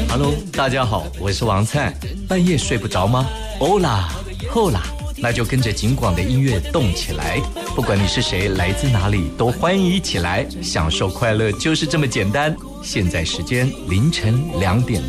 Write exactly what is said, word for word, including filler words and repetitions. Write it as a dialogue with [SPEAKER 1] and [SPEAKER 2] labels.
[SPEAKER 1] Hello， 大家好，我是王灿。半夜睡不着吗？欧啦，后啦，那就跟着警广的音乐动起来。不管你是谁，来自哪里，都欢迎一起来享受快乐，就是这么简单。现在时间凌晨两点。